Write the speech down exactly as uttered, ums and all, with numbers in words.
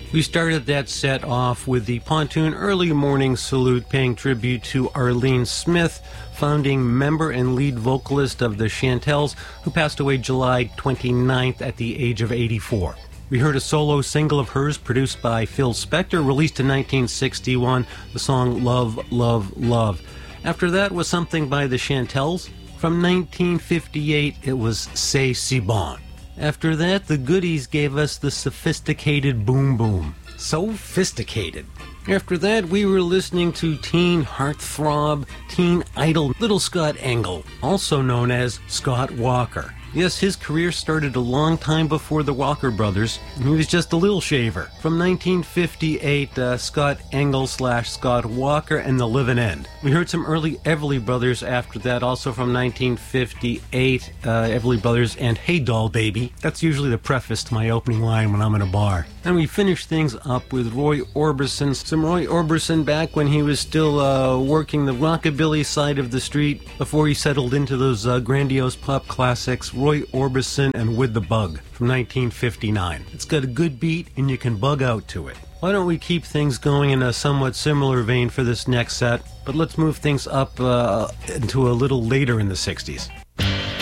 We started that set off with the Pontoon Early Morning Salute, paying tribute to Arlene Smith, founding member and lead vocalist of the Chantels, who passed away July twenty-ninth at the age of eighty-four. We heard a solo single of hers produced by Phil Spector, released in nineteen sixty-one, the song Love, Love, Love. After that was something by the Chantels. From nineteen fifty-eight, it was C'est Si Bon. After that, the Goodies gave us the Sophisticated Boom Boom. So-fisticated. After that, we were listening to teen heartthrob, teen idol Little Scott Engel, also known as Scott Walker. Yes, his career started a long time before the Walker Brothers. He was just a little shaver. From nineteen fifty-eight, uh, Scott Engel slash Scott Walker and the Livin' End. We heard some early Everly Brothers after that, also from nineteen fifty-eight, uh, Everly Brothers and Hey Doll Baby. That's usually the preface to my opening line when I'm in a bar. And we finished things up with Roy Orbison. Some Roy Orbison back when he was still uh, working the rockabilly side of the street before he settled into those uh, grandiose pop classics. Roy Orbison and With the Bug from nineteen fifty-nine. It's got a good beat and you can bug out to it. Why don't we keep things going in a somewhat similar vein for this next set, but let's move things up uh, into a little later in the sixties.